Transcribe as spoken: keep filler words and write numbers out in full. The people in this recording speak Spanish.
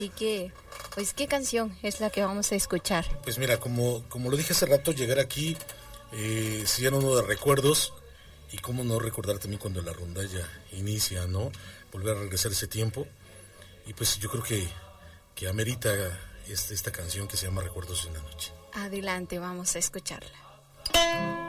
Así que, pues, ¿qué canción es la que vamos a escuchar? Pues mira, como, como lo dije hace rato, llegar aquí eh, se llena uno de recuerdos, y cómo no recordar también cuando la rondalla inicia, ¿no? Volver a regresar ese tiempo, y pues yo creo que, que amerita esta, esta canción que se llama Recuerdos de una noche. Adelante, vamos a escucharla.